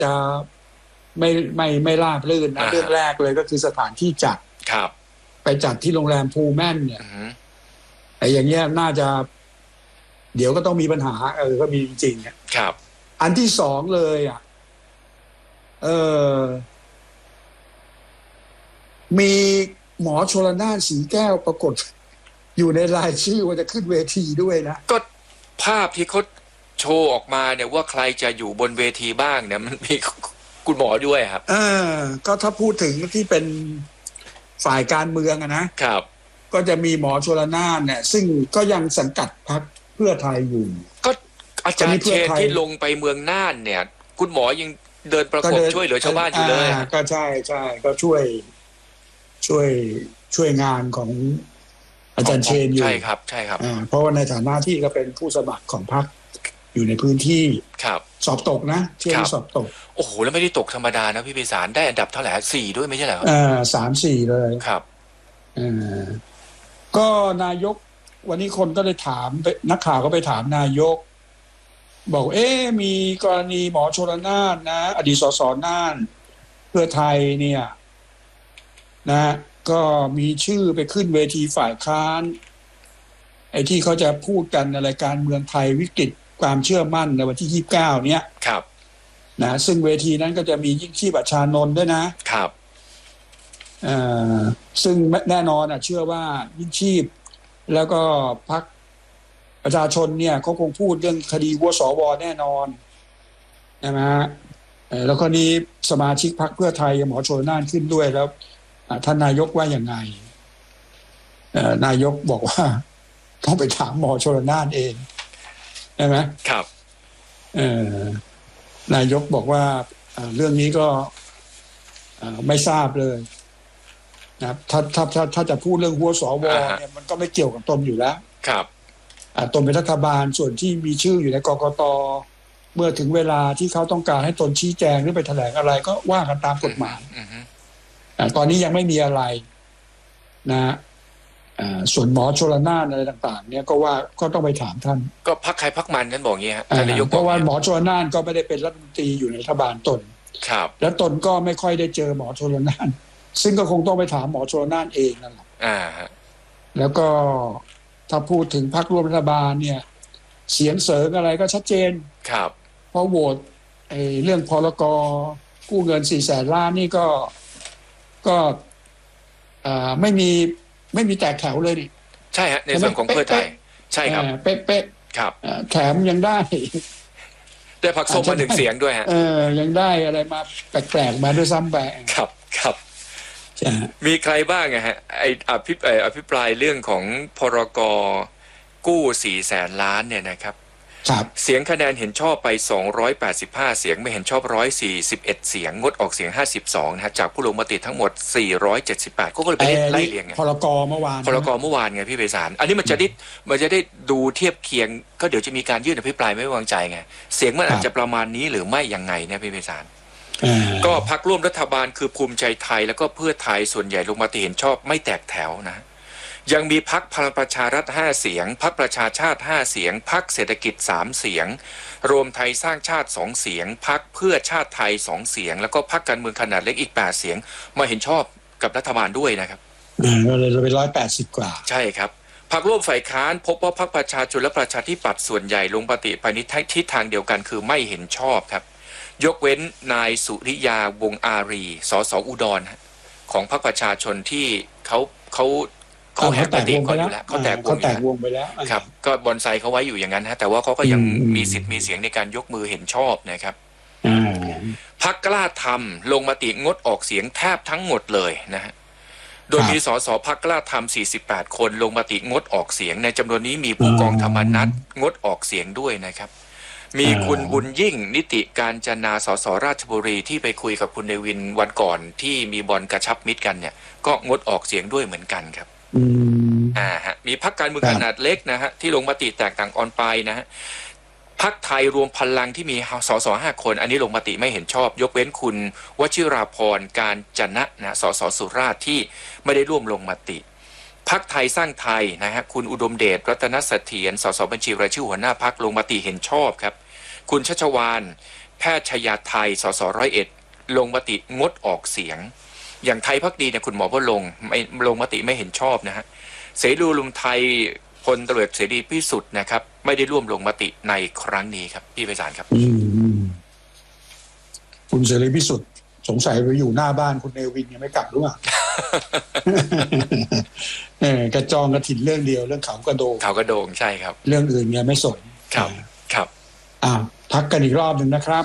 จะไม่ราบรื่นนะเรื่องแรกเลยก็คือสถานที่จัดครับไปจัดที่โรงแรมพูแมนเนี่ยไอ้อย่างเงี้ยน่าจะเดี๋ยวก็ต้องมีปัญหาก็มีจริงๆครับอันที่สองเลยมีหมอชลน่านสีแก้วปรากฏอยู่ในรายชื่อว่าจะขึ้นเวทีด้วยนะก็ภาพที่เขาโชว์ออกมาเนี่ยว่าใครจะอยู่บนเวทีบ้างเนี่ยมันมีคุณหมอด้วยครับก็ถ้าพูดถึงที่เป็นฝ่ายการเมืองนะครับก็จะมีหมอชลน่านเนี่ยซึ่งก็ยังสังกัดพรรคเพื่อไทยอยู่ก็อาจารย์เชษที่ลงไปเมืองน่านเนี่ยคุณหมอยังเดินประกบช่วยเหลือชาวบ้านอยู่เลยก็ใช่ก็ช่วยงานของอาจารย์เชนอยู่ใช่ครับเพราะว่าในฐานะที่ก็เป็นผู้สมัครของพรรคอยู่ในพื้นที่ครับสอบตกนะเชนสอบตกโอ้โหแล้วไม่ได้ตกธรรมดานะพี่ไพศาลได้อันดับเท่าไหร่4ด้วยไม่ใช่เหรอ 3-4เลยครับก็นายกวันนี้คนก็เลยถามนักข่าวก็ไปถามนายกบอกมีกรณีหมอชลน่านนะอดีตสสน่านเพื่อไทยเนี่ยนะก็มีชื่อไปขึ้นเวทีฝ่ายค้านไอ้ที่เขาจะพูดกันในรายการเมืองไทยวิกฤตความเชื่อมั่นในวันที่29เนี่ยครับนะซึ่งเวทีนั้นก็จะมียิ่งชีพประชานนท์ด้วยนะครับซึ่งแน่นอนเชื่อว่ายิ่งชีพแล้วก็พรรคประชาชนเนี่ยเขาคงพูดเรื่องคดีวัวสวแน่นอนใช่ไหมแล้วก็นี้สมาชิกพรรคเพื่อไทยหมอชลน่านขึ้นด้วยแล้วท่านนายกว่าอย่างไงนายกบอกว่าต้องไปถามหมอชลน่านเองใช่ไหมครับนายกบอกว่าเรื่องนี้ก็ไม่ทราบเลยนะถ้าจะพูดเรื่องหัวสวเนี่ยมันก็ไม่เกี่ยวกับตนอยู่แล้วครับตนเป็นรัฐบาลส่วนที่มีชื่ออยู่ในกกต.เมื่อถึงเวลาที่เขาต้องการให้ตนชี้แจงหรือไปแถลงอะไรก็ว่ากันตามกฎหมายตอนนี้ยังไม่มีอะไรนะส่วนหมอชลน่านอะไรต่างๆเนี่ยก็ว่าก็ต้องไปถามท่านก็พรรคใครพรรคมันท่านบอกอย่างนี้ฮะนายกเพราะว่าหมอชลน่านก็ไม่ได้เป็นรัฐมนตรีอยู่ในรัฐบาลตนครับแล้วตนก็ไม่ค่อยได้เจอหมอชลน่านซึ่งก็คงต้องไปถามหมอชลน่านเองนั่นแหละแล้วก็ถ้าพูดถึงพรรคร่วมรัฐบาลเนี่ยเสียงเสริงอะไรก็ชัดเจนครับเพราะโหวตเรื่องพรก.กู้เงิน400,000 ล้านนี่ก็ไม่มีแตกแถวเลยดิใช่ฮะในส่วนของเพื่อไทยใช่ครับเป๊ะครับแถมยังได้พรรคส้มมา1 เสียงด้วยฮะยังได้อะไรมาแปลกๆมาด้วยซ้ำไปครับมีใครบ้างฮะอภิปรายเรื่องของพรก.กู้400,000 ล้านเนี่ยนะครับเสียงคะแนนเห็นชอบไป285เสียงไม่เห็นชอบ141เสียงงดออกเสียง52นะฮะจากผู้ลงมติทั้งหมด478ก็เลยไปไล่เรียงไงพรก.เมื่อวานไงพี่ไพศาลอันนี้มันจะได้ดูเทียบเคียงก็เดี๋ยวจะมีการยื่นอภิปรายไม่ไว้วางใจไงเสียงมันอาจจะประมาณนี้หรือไม่ยังไงเนี่ยพี่ไพศาลก็พรรคร่วมรัฐบาลคือภูมิใจไทยแล้วก็เพื่อไทยส่วนใหญ่ลงมติเห็นชอบไม่แตกแถวนะยังมีพรรคพลังประชารัฐ5เสียงพรรคประชาชาติ5เสียงพรรคเศรษฐกิจ3เสียงรวมไทยสร้างชาติ2เสียงพรรคเพื่อชาติไทย2เสียงแล้วก็พรรคการเมืองขนาดเล็กอีก8เสียงมาเห็นชอบกับรัฐบาลด้วยนะครับก็เลยเป็น180กว่าใช่ครับพรรคร่วมฝ่ายค้านพบว่าพรรคประชาชนและประชาธิปัตย์ส่วนใหญ่ลงมติไปในทิศทางเดียวกันคือไม่เห็นชอบครับยกเว้นนายสุริยาวงอารีสสอุดรของพรรคประชาชนที่เขาแหกปฏิก่อนอยู่แล้วเขาแตกวงไปแล้วครับก็บอนไซเขาไว้อยู่อย่างนั้นฮะแต่ว่าเขาก็ยังมีสิทธิ์มีเสียงในการยกมือเห็นชอบนะครับพรรคกล้าทำลงมติงดออกเสียงแทบทั้งหมดเลยนะฮะโดยมีสสพรรคกล้าทำ48คนลงมติงดออกเสียงในจำนวนนี้มีผู้กองธรรมนัสงดออกเสียงด้วยนะครับมีคุณบุญยิ่งนิติการจนาสสราชบุรีที่ไปคุยกับคุณเนวินวันก่อนที่มีบอลกระชับมิตรกันเนี่ยก็งดออกเสียงด้วยเหมือนกันครับมีพรรคการเมืองขนาดเล็กนะฮะที่ลงมติแตกต่างออนไปนะฮะพรรคไทยรวมพลังที่มีสส5คนอันนี้ลงมติไม่เห็นชอบยกเว้นคุณวชิราพรการจนะนะสสสุราษฎร์ที่ไม่ได้ร่วมลงมติพรรคไทยสร้างไทยนะฮะคุณอุดมเดชรัตนเสถียรสสบัญชีรายชื่อหัวหน้าพรรคลงมติเห็นชอบครับคุณชัชวาลแพทยไทยสส101ลงมติงดออกเสียงอย่างไทยภักดีเนี่ยคุณหมอว่าลงมติไม่เห็นชอบนะฮะเสรีรวมไทยพลตำรวจเสรีพิสุทธิ์นะครับไม่ได้ร่วมลงมติในครั้งนี้ครับพี่ไพศาลครับคุณเสรีพิสุทธิ์สงสัยไปอยู่หน้าบ้านคุณเนวินยังไม่กลับหรือเปล่า กระจองกระถิ่นเรื่องเดียวเรื่องเขากระโดงใช่ครับเรื่องอื่นเนี่ยไม่สนครับพักกันอีกรอบหนึ่งนะครับ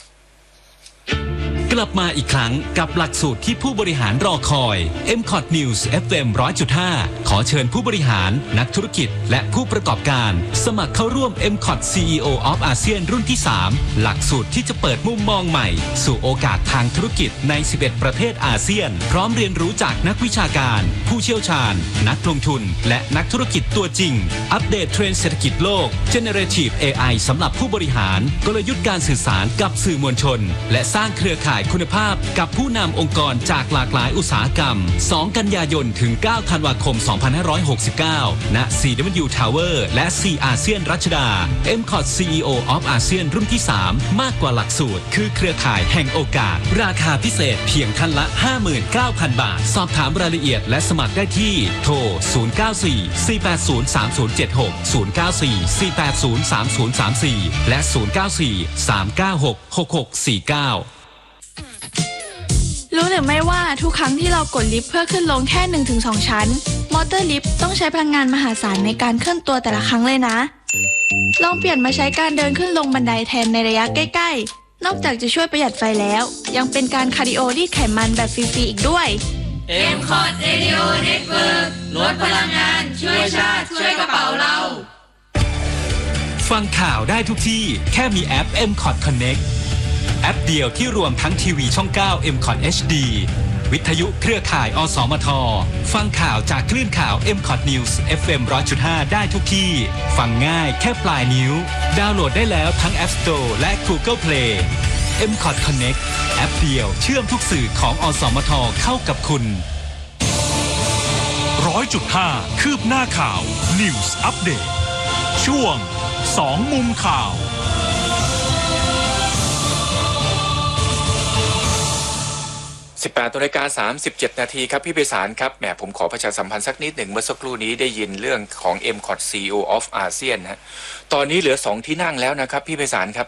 กลับมาอีกครั้งกับหลักสูตรที่ผู้บริหารรอคอย MCOT News FM 100.5 ขอเชิญผู้บริหารนักธุรกิจและผู้ประกอบการสมัครเข้าร่วม MCOT CEO of ASEAN รุ่นที่ 3 หลักสูตรที่จะเปิดมุมมองใหม่สู่โอกาสทางธุรกิจใน 11 ประเทศอาเซียนพร้อมเรียนรู้จากนักวิชาการผู้เชี่ยวชาญนักลงทุนและนักธุรกิจตัวจริงอัปเดตเทรนด์เศรษฐกิจโลก Generative AI สำหรับผู้บริหารกลยุทธ์การสื่อสารกับสื่อมวลชนและสร้างเครือข่ายคุณภาพกับผู้นำองค์กรจากหลากหลายอุตสาหกรรม2 กันยายนถึง 9 ธันวาคม 2569 ณ CW Tower และ C อาเซียนรัชดา MCOT CEO of ASEAN รุ่นที่ 3 มากกว่าหลักสูตรคือเครือข่ายแห่งโอกาสราคาพิเศษเพียงท่านละ 59,000 บาทสอบถามรายละเอียดและสมัครได้ที่โทร 094-480-3076 094-480-3034 และ 094-396-6649 รู้หรือไม่ว่าทุกครั้งที่เรากดลิฟต์เพื่อขึ้นลงแค่ 1-2 ชั้นมอเตอร์ลิฟต์ต้องใช้พลังงานมหาศาลในการเคลื่อนตัวแต่ละครั้งเลยนะลองเปลี่ยนมาใช้การเดินขึ้นลงบันไดแทนในระยะใกล้ๆนอกจากจะช่วยประหยัดไฟแล้วยังเป็นการคาร์ดิโอรีดไขมันแบบฟรีๆอีกด้วย MCOT Radio Network ลดพลังงานช่วยชาติช่วยกระเป๋าเราฟังข่าวได้ทุกที่แค่มีแอป MCOT Connectแอปเดียวที่รวมทั้งทีวีช่อง 9 MCOT HD วิทยุเครือข่ายอสมทฟังข่าวจากคลื่นข่าว MCOT News FM 100.5 ได้ทุกที่ฟังง่ายแค่ปลายนิ้วดาวน์โหลดได้แล้วทั้ง App Store และ Google Play MCOT Connect แอปเดียวเชื่อมทุกสื่อของอสมทเข้ากับคุณ 100.5 คืบหน้าข่าว News Update ช่วง2มุมข่าว 18:37 นาทีครับพี่ไพศาลครับแหมผมขอประชาสัมพันธ์สักนิดหนึ่งเมื่อสักครู่นี้ได้ยินเรื่องของ MCOT CEO of ASEAN ฮะตอนนี้เหลือ2ที่นั่งแล้วนะครับพี่ไพศาลครับ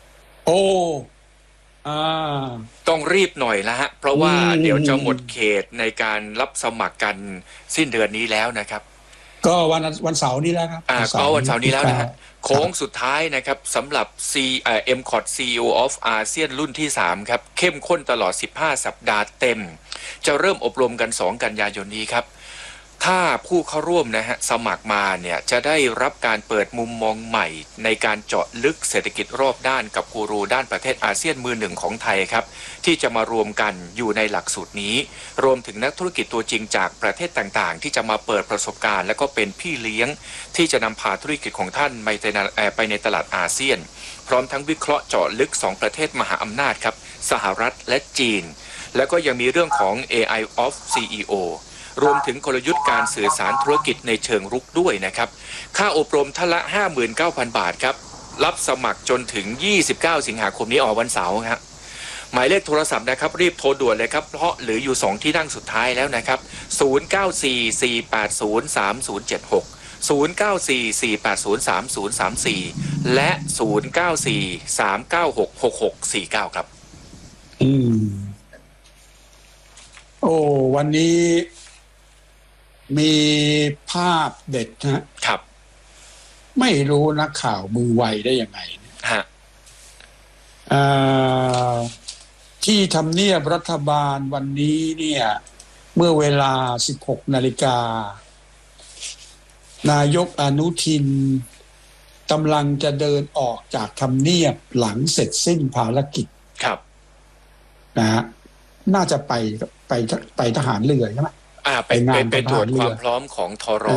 ต้องรีบหน่อยละฮะเพราะว่าเดี๋ยวจะหมดเขตในการรับสมัครกันสิ้นเดือนนี้แล้วนะครับก็วันเสาร์นี้แล้วครับก็วันเสาร์นี้แล้วนะฮะโค้งสุดท้ายนะครับสำหรับMCOT CEO of ASEAN รุ่นที่ 3 ครับเข้มข้นตลอด15 สัปดาห์เต็มจะเริ่มอบรมกัน2 กันยายนนี้ครับถ้าผู้เข้าร่วมนะฮะสมัครมาเนี่ยจะได้รับการเปิดมุมมองใหม่ในการเจาะลึกเศรษฐกิจรอบด้านกับกูรูด้านประเทศอาเซียนมือหนึ่งของไทยครับที่จะมารวมกันอยู่ในหลักสูตรนี้รวมถึงนักธุรกิจตัวจริงจากประเทศต่างๆที่จะมาเปิดประสบการณ์และก็เป็นพี่เลี้ยงที่จะนำพาธุรกิจของท่านไปในตลาดอาเซียนพร้อมทั้งวิเคราะห์เจาะลึก2 ประเทศมหาอำนาจครับสหรัฐและจีนแล้วก็ยังมีเรื่องของ AI of CEOรวมถึงกลยุทธ์การสื่อสารธุรกิจในเชิงรุกด้วยนะครับค่าอบรมท่านละ 59,000 บาทครับรับสมัครจนถึง29 สิงหาคมนี้วันเสาร์ครับหมายเลขโทรศัพท์นะครับรีบโทรด่วนเลยครับเพราะเหลืออยู่2ที่นั่งสุดท้ายแล้วนะครับ0944803076 0944803034และ0943966649ครับวันนี้มีภาพเด็ดครับไม่รู้นักข่าวมือไวได้ยังไงฮะที่ทำเนียบรัฐบาลวันนี้เนี่ยเมื่อเวลา 16 นาฬิกานายกอนุทินกำลังจะเดินออกจากทำเนียบหลังเสร็จสิ้นภารกิจครับนะฮะน่าจะไปทหารเรือใช่ไหมไปตรวจความพร้อมของทร.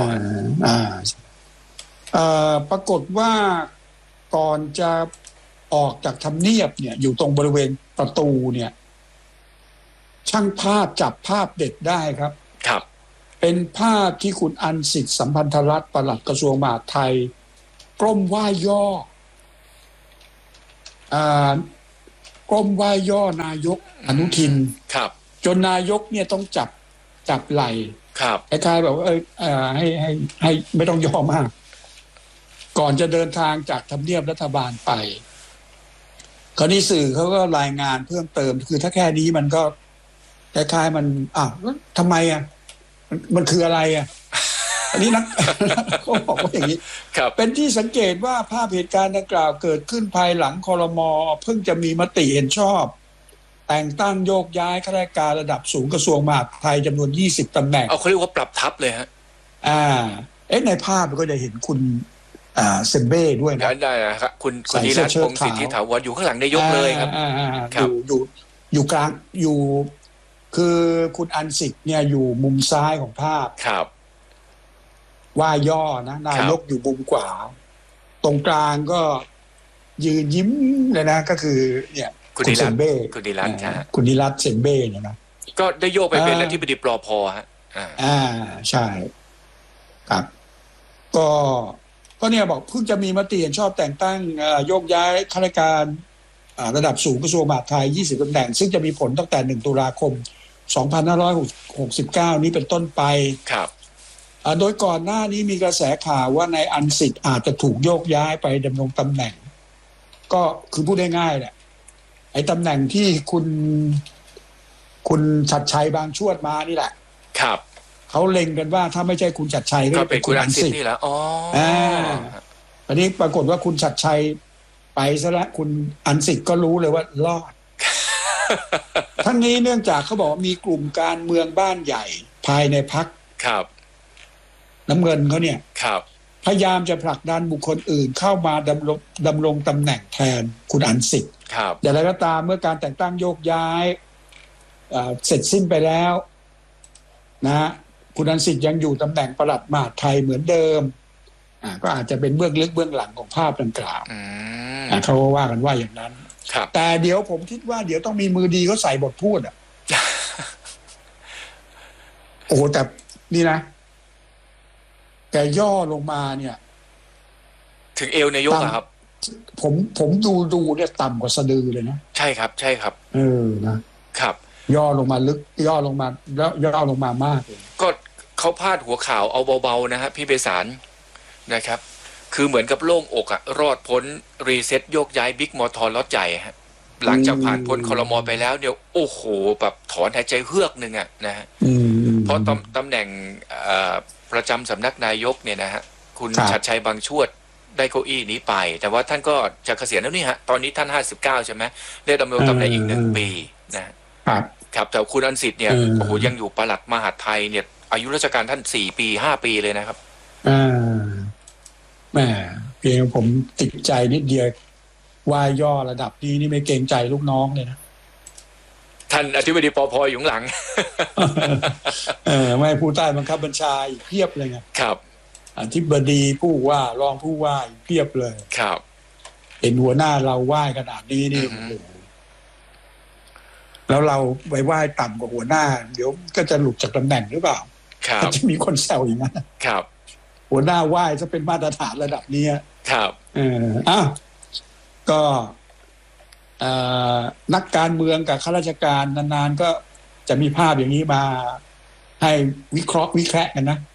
ปรากฏว่าก่อนจะออกจากทำเนียบเนี่ยอยู่ตรงบริเวณประตูเนี่ยช่างภาพจับภาพเด็ดได้ครับเป็นภาพที่คุณอันสิทธิ์สัมพันธรัตน์ปลัดกระทรวงมหาดไทยก้มไหว้ย่อก้มไหว้ย่อนายกอนุทินครับจนนายกเนี่ยต้องจับไหล่ครับคล้ายๆแบบว่าให้ไม่ต้องย่อมาก ก่อนจะเดินทางจากทำเนียบรัฐบาลไปคราวนี้สื่อเขาก็รายงานเพิ่มเติมคือถ้าแค่นี้มันก็คล้ายๆมันทำไมมันคืออะไรอันนี้นัก เขาบอกว่าอย่างนี้ครับเป็นที่สังเกตว่าภาพเหตุการณ์ดังกล่าวเกิดขึ้นภายหลังครม.เพิ่งจะมีมติเห็นชอบ แต่งตั้งโยกย้ายข้าราชการระดับสูงกระทรวงมหาดไทยจำนวน20ตำแหน่งเขาเรียกว่าปรับทับเลยฮะในภาพก็จะเห็นคุณเซมเบ้ด้วยนะได้ครับคุณนิรันดร์พงษ์สิทธิถาวรอยู่ข้างหลังนายกเลยครับอยู่กลางอยู่คือคุณอันสิทธิ์เนี่ยอยู่มุมซ้ายของภาพครับว่าย่อนะนายกอยู่มุมขวาตรงกลางก็ยืนยิ้มเลยนะก็คือเนี่ยคุณเซมเบ้คุณนิรันดร์คุณนิรันดร์เซมเบ้เนี่ยนะก็ได้โยกไปเป็นอธิบดีปลพฮะใช่ครับก็เนี่ยบอกเพิ่งจะมีมติเห็นชอบแต่งตั้งโยกย้ายข้าราชการระดับสูงกระทรวงมหาดไทย20ตำแหน่งซึ่งจะมีผลตั้งแต่1ตุลาคม2569นี้เป็นต้นไปครับโดยก่อนหน้านี้มีกระแสข่าวว่านายอันสิทธิ์อาจจะถูกโยกย้ายไปดำรงตำแหน่งก็คือพูดง่ายๆแหละไอ้ตำแหน่งที่คุณชัดชัยบางชวดมานี่แหละครับเขาเล็งกันว่าถ้าไม่ใช่คุณชัดชัยก็เป็นคุณอันสิทธิ์นี่แหละอันนี้ปรากฏว่าคุณชัดชัยไปซะแล้วคุณอันสิทธิ์ก็รู้เลยว่ารอด ทั้งนี้เนื่องจากเขาบอกมีกลุ่มการเมืองบ้านใหญ่ภายในพรรคครับน้ำเงินเขาเนี่ยครับพยายามจะผลักดันบุคคลอื่นเข้ามาดำรงตำแหน่งแทนคุณอันสิทธิ์อย่างไรก็ตามเมื่อการแต่งตั้งโยกย้ายเสร็จสิ้นไปแล้วนะคุณอันสิทธิ์ยังอยู่ตำแหน่งปลัดมหาดไทยเหมือนเดิมก็อาจจะเป็นเบื้องลึกเบื้องหลังของภาพดังกล่าวเขาว่ากันว่าอย่างนั้นแต่เดี๋ยวผมคิดว่าเดี๋ยวต้องมีมือดีเขาใส่บทพูดโอ้แต่นี่นะแกย่อลงมาเนี่ยถึงเอวนายกครับผมดูเนี่ยต่ำกว่าสะดือเลยนะใช่ครับใช่ครับนะครับย่อลงมาลึกย่อลงมาแล้วย่อลงมามากเลยก็เขาพาดหัวข่าวเอาเบาๆนะฮะพี่เบสารนะครับคือเหมือนกับโล่งอกรอดพ้นรีเซ็ตโยกย้ายบิ๊กมอทอรถใหญ่ฮะหลังจากผ่านพ้นครม.ไปแล้วเนี่ยโอ้โหแบบถอนหายใจเฮือกนึงนะฮะเพราะตำแหน่งประจำสำนักนายกเนี่ยนะฮะคุณชัดชัยบางชวดได้เก้าอี้นี้ไปแต่ว่าท่านก็จะเกษียณแล้วนี่ฮะตอนนี้ท่าน59ใช่ไหมได้ดำรงตำแหน่งอีก1 ปีนะครับแต่คุณอันสิทธิ์เนี่ยโอ้โหยังอยู่ปลัดมหาดไทยเนี่ยอายุราชการท่าน4 ปี5 ปีเลยนะครับแม่เพียงผมติดใจนิดเดียวว่าย่อระดับนี้นี่ไม่เกรงใจลูกน้องเลยนะท่านอธิบดีปภอยู่ข้างหลังไม่ผู้ใต้บังคับบัญชาอีกเพียบเลยไงครับอธิบดีผู้ว่ารองผู้ว่าอีกเพียบเลยครับเห็นหัวหน้าเราไหว้ขนาดนี้นี่แล้วเราไปไหว้ต่ำกว่าหัวหน้าเดี๋ยวก็จะหลุดจากตำแหน่งหรือเปล่าจะมีคนแซวอย่างนั้นครับหัวหน้าไหว้จะเป็นมาตรฐานระดับนี้ครับก็นักการเมืองกับข้าราชการนานๆก็จะมีภาพอย่างนี้มาให้วิเคราะห์กันนะ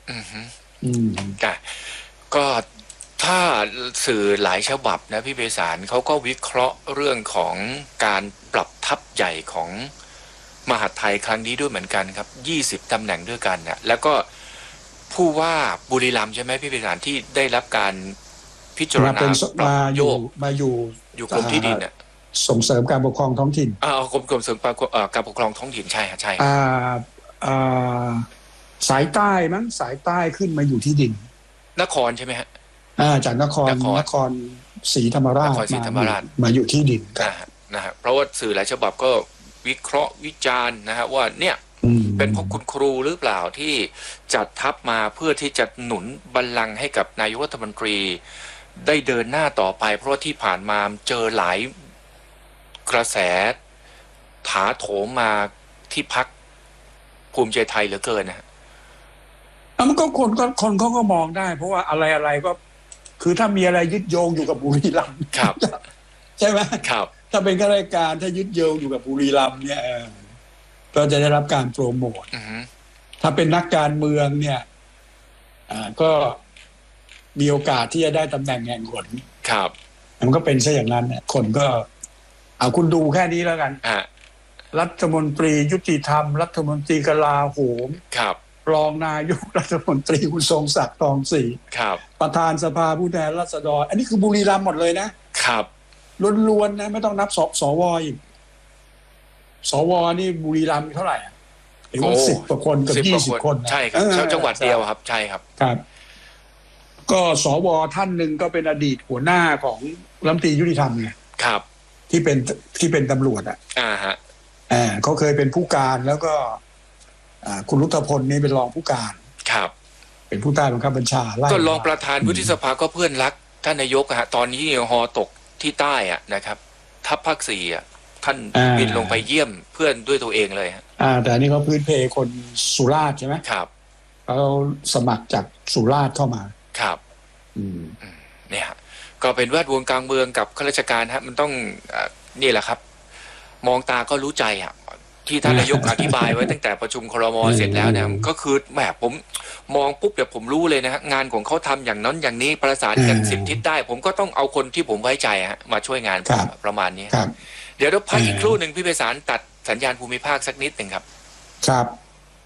ก็ถ้าสื่อหลายฉบับนะพี่เบสารเขาก็วิเคราะห์เรื่องของการปรับทัพใหญ่ของมหาดไทยครั้งนี้ด้วยเหมือนกันครับ20ตำแหน่งด้วยกันเนี่ยแล้วก็ผู้ว่าบุรีรัมย์ใช่ไหมพี่เบสารที่ได้รับการพิจารณาปรับโยกมาอยู่กรมที่ดินเนี่ยส่งเสริมการปกครองท้องถิ่นกรมเสริมการปกครองท้องถิ่นใช่ใช่สายใต้มั้งสายใต้ขึ้นมาอยู่ที่ดินนครใช่ไหมฮะจากนครศรีธรรมราชมาอยู่ที่ดินนะฮะเพราะว่าสื่อหลายฉบับก็วิเคราะห์วิจารณ์นะฮะว่าเนี่ยเป็นเพราะคุณครูหรือเปล่าที่จัดทัพมาเพื่อที่จะหนุนบัลลังก์ให้กับนายกรัฐมนตรีได้เดินหน้าต่อไปเพราะที่ผ่านมาเจอหลายกระแสถาโถมมาที่พรรคภูมิใจไทยเหลือเกินนะมันก็คนเขาก็มองได้เพราะว่าอะไรก็คือถ้ามีอะไรยึดโยงอยู่กับบุรีรัมย์ครับใช่ไหมครับถ้าเป็นข้าราชการถ้ายึดโยงอยู่กับบุรีรัมย์เนี่ยก็จะได้รับการโปรโมทถ้าเป็นนักการเมืองเนี่ยก็มีโอกาสที่จะได้ตำแหน่งแห่งหนครับมันก็เป็นซะอย่างนั้นเนี่ยคนก็เอาคุณดูแค่นี้แล้วกันรัฐมนตรียุติธรรมรัฐมนตรีกลาโหมครับรองนายกรัฐมนตรีคุณทรงศักดิ์ทองศรีครับประธานสภาผู้แทนราษฎรอันนี้คือบุรีรัมย์หมดเลยนะครับล้วนๆนะไม่ต้องนับสวอีกสวนี่บุรีรัมย์เท่าไหร่หรือว่า10 กว่าคนกับ20 คนใช่ครับจังหวัดเดียวครับใช่ครับครับก็สวท่านหนึ่งก็เป็นอดีตหัวหน้าของรัฐมนตรียุติธรรมไงครับที่เป็นตำรวจเขาเคยเป็นผู้การแล้วก็คุณรุทธพลนี่เป็นรองผู้การครับเป็นผู้ใต้บังคับบัญชาก็รองประธานวุฒิสภาก็เพื่อนรักท่านนายกตอนนี้ฮอตกที่ใต้นะครับทัพภาค4ท่านบินลงไปเยี่ยมเพื่อนด้วยตัวเองเลยแต่นี่เขาพื้นเพคนสุราษฎร์ใช่ไหมครับเขาสมัครจากสุราษฎร์เข้ามาครับเนี่ยก็เป็นแวดวงการเมืองกับข้าราชการมันต้องนี่แหละครับมองตาก็รู้ใจที่ท่านนายกอธิบายไว้ตั้งแต่ประชุมครม.เสร็จแล้วเนี่ยก็คือแหมผมมองปุ๊บเดี๋ยวผมรู้เลยนะฮะงานของเขาทำอย่างนั้นอย่างนี้ประสานกัน10 ทิศได้ผมก็ต้องเอาคนที่ผมไว้ใจมาช่วยงานประมาณนี้เดี๋ยวเราพักอีกครู่หนึ่งพี่ไพศาลตัดสัญญาณภูมิภาคสักนิดหนึ่งครับครับ